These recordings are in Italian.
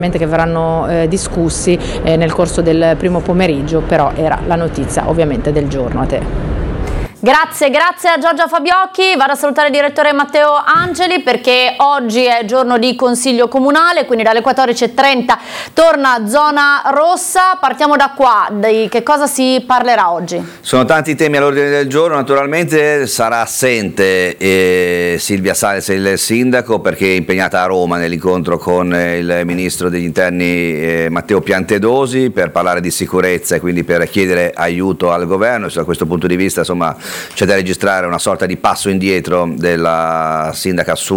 che verranno discussi nel corso del primo pomeriggio, però era la notizia ovviamente del giorno. A te. Grazie a Giorgia Fabiocchi. Vado a salutare il direttore Matteo Angeli perché oggi è giorno di consiglio comunale, quindi dalle 14:30 torna zona rossa. Partiamo da qua, di che cosa si parlerà oggi? Sono tanti temi all'ordine del giorno, naturalmente sarà assente Silvia Sales, il sindaco, perché è impegnata a Roma nell'incontro con il ministro degli interni Matteo Piantedosi per parlare di sicurezza e quindi per chiedere aiuto al governo. Da questo punto di vista, insomma, c'è da registrare una sorta di passo indietro della sindaca su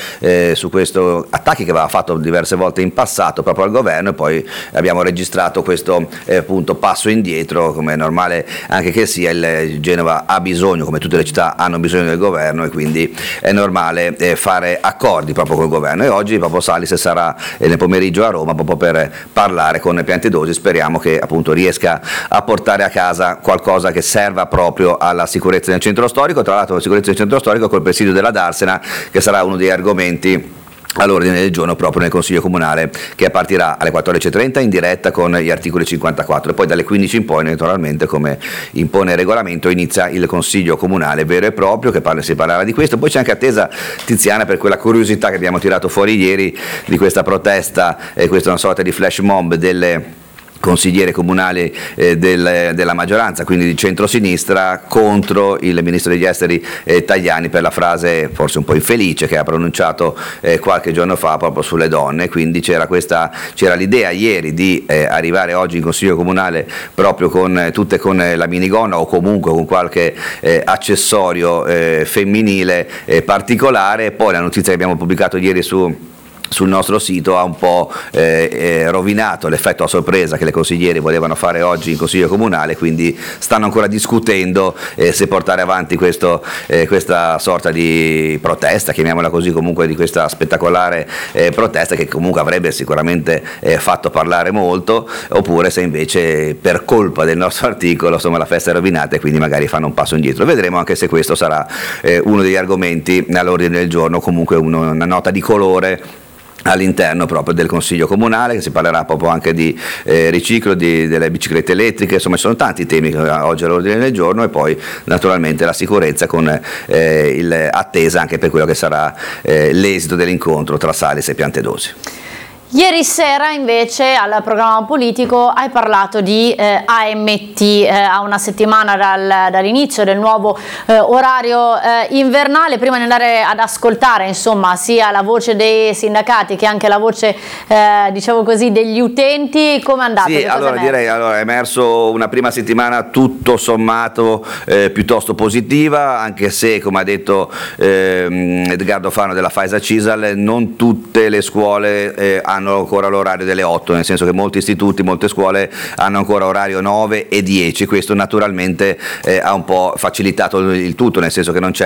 questo attacchi che aveva fatto diverse volte in passato proprio al governo, e poi abbiamo registrato questo appunto passo indietro, come è normale anche che sia. Il Genova ha bisogno, come tutte le città hanno bisogno del governo, e quindi è normale fare accordi proprio col governo, e oggi proprio Salis sarà nel pomeriggio a Roma proprio per parlare con Piantedosi. Speriamo che appunto riesca a portare a casa qualcosa che serva proprio alla sicurezza nel centro storico. Tra l'altro la sicurezza del centro storico col presidio della Darsena, che sarà uno degli argomenti all'ordine del giorno proprio nel Consiglio Comunale, che partirà alle 14:30 in diretta con gli articoli 54, e poi dalle 15 in poi, naturalmente, come impone il regolamento, inizia il Consiglio Comunale vero e proprio, che si parlerà di questo. Poi c'è anche attesa, Tiziana, per quella curiosità che abbiamo tirato fuori ieri di questa protesta, questa è una sorta di flash mob delle consigliere comunali della maggioranza, quindi di centrosinistra, contro il ministro degli esteri Tajani per la frase forse un po' infelice che ha pronunciato qualche giorno fa proprio sulle donne. Quindi c'era l'idea ieri di arrivare oggi in consiglio comunale proprio con la minigonna o comunque con qualche accessorio femminile particolare. Poi la notizia che abbiamo pubblicato ieri sul nostro sito ha un po' rovinato l'effetto a sorpresa che le consiglieri volevano fare oggi in Consiglio Comunale, quindi stanno ancora discutendo se portare avanti questa sorta di protesta, chiamiamola così, comunque di questa spettacolare protesta che comunque avrebbe sicuramente fatto parlare molto, oppure se invece per colpa del nostro articolo, insomma, la festa è rovinata e quindi magari fanno un passo indietro. Vedremo anche se questo sarà uno degli argomenti all'ordine del giorno, comunque una nota di colore all'interno proprio del Consiglio Comunale, che si parlerà proprio anche di riciclo delle biciclette elettriche. Insomma, ci sono tanti temi oggi all'ordine del giorno, e poi naturalmente la sicurezza con attesa anche per quello che sarà l'esito dell'incontro tra Salis e Piantedosi. Ieri sera invece al programma politico hai parlato di AMT, a una settimana dall'inizio del nuovo orario invernale. Prima di andare ad ascoltare insomma sia la voce dei sindacati che anche la voce diciamo così degli utenti, come è andata? Sì, è emerso una prima settimana tutto sommato piuttosto positiva, anche se, come ha detto Edgardo Fano della Faisa Cisal, non tutte le scuole hanno ancora l'orario delle 8, nel senso che molti istituti, molte scuole hanno ancora orario 9 e 10. Questo naturalmente ha un po' facilitato il tutto, nel senso che non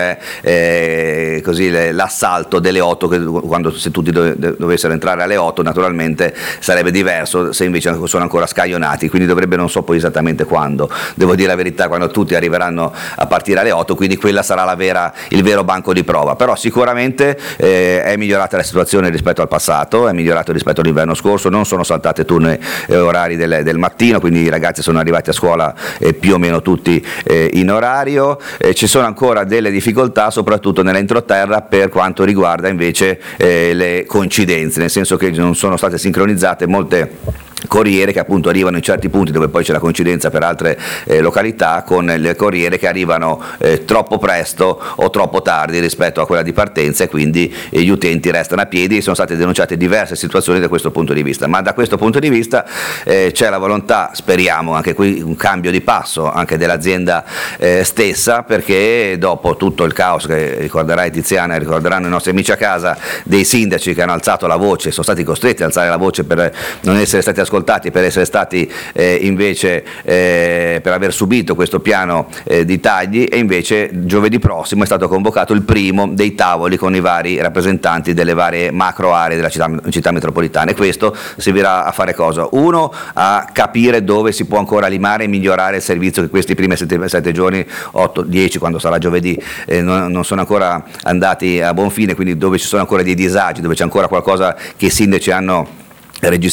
c'è così l'assalto delle 8, se tutti dovessero entrare alle 8 naturalmente sarebbe diverso, se invece sono ancora scaglionati, quindi dovrebbe, non so poi esattamente quando, devo dire la verità, quando tutti arriveranno a partire alle 8, quindi quella sarà il vero banco di prova. Però sicuramente è migliorata la situazione rispetto al passato, è migliorato rispetto all'inverno scorso, non sono saltate turne orari del mattino, quindi i ragazzi sono arrivati a scuola più o meno tutti in orario. Ci sono ancora delle difficoltà soprattutto nell'entroterra per quanto riguarda invece le coincidenze, nel senso che non sono state sincronizzate molte corriere che appunto arrivano in certi punti dove poi c'è la coincidenza per altre località, con le corriere che arrivano troppo presto o troppo tardi rispetto a quella di partenza, e quindi gli utenti restano a piedi. Sono state denunciate diverse situazioni da questo punto di vista, ma da questo punto di vista c'è la volontà, speriamo anche qui un cambio di passo anche dell'azienda stessa, perché dopo tutto il caos che ricorderai Tiziana e ricorderanno i nostri amici a casa, dei sindaci che hanno alzato la voce, sono stati costretti ad alzare la voce per non essere stati ascoltati, per essere stati invece per aver subito questo piano di tagli, e invece giovedì prossimo è stato convocato il primo dei tavoli con i vari rappresentanti delle varie macro aree della città metropolitana, e questo servirà a fare cosa? Uno, a capire dove si può ancora limare e migliorare il servizio che questi primi 7 giorni, 8-10 quando sarà giovedì, non sono ancora andati a buon fine, quindi dove ci sono ancora dei disagi, dove c'è ancora qualcosa che i sindaci hanno registrato